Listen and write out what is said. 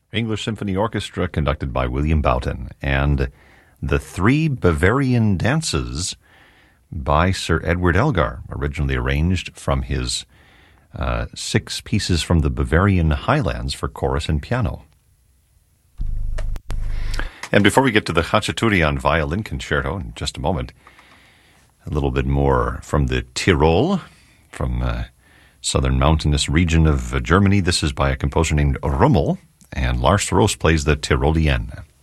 English Symphony Orchestra conducted by William Boughton, and The Three Bavarian Dances by Sir Edward Elgar, originally arranged from his 6 pieces from the Bavarian Highlands for chorus and piano. And before we get to the Khachaturian violin concerto in just a moment, a little bit more from the Tyrol, from southern mountainous region of Germany. This is by a composer named Rummel, and Lars Roos plays the Tyrolienne.